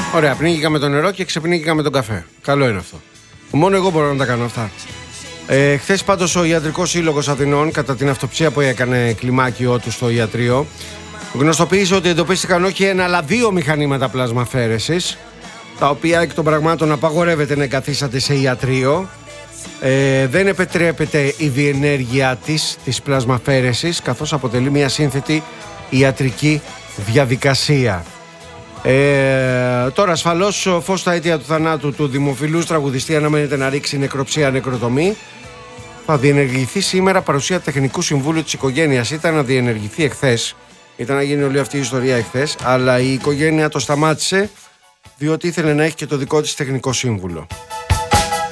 Ωραία, πνίγηκα με το νερό και ξεπνίγηκα με τον καφέ. Καλό είναι αυτό. Μόνο εγώ μπορώ να τα κάνω αυτά. Χθες πάντως ο Ιατρικός Σύλλογος Αθηνών, κατά την αυτοψία που έκανε κλιμάκιό του στο ιατρείο, γνωστοποίησε ότι εντοπίστηκαν όχι ένα αλλά 2 μηχανήματα πλασμαφέρεσης, τα οποία εκ των πραγμάτων απαγορεύεται να εγκαθίσταται σε ιατρείο. Δεν επιτρέπεται η διενέργεια της πλασμαφέρεσης, καθώς αποτελεί μια σύνθετη ιατρική διαδικασία. Τώρα ασφαλώς φως στα αίτια του θανάτου του δημοφιλούς τραγουδιστή αναμένεται να ρίξει νεκροψία νεκροτομή. Θα διενεργηθεί σήμερα παρουσία τεχνικού συμβούλου της οικογένειας. Ήταν να διενεργηθεί εχθές, ήταν να γίνει όλη αυτή η ιστορία εχθές, αλλά η οικογένεια το σταμάτησε διότι ήθελε να έχει και το δικό της τεχνικό σύμβουλο.